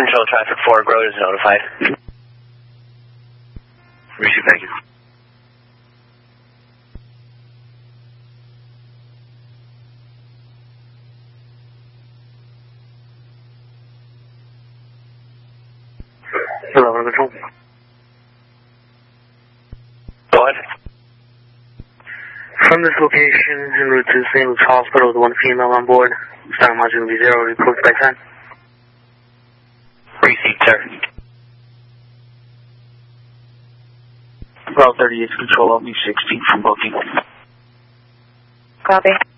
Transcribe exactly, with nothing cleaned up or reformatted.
Control traffic four, Road is notified. Receive, thank you. Hello, Control. Go ahead. From this location, en route to Saint Luke's Hospital with one female on board. Starting module V zero, report by ten. Received, sir. Route thirty-eight, Control, L V sixteen from booking. Copy.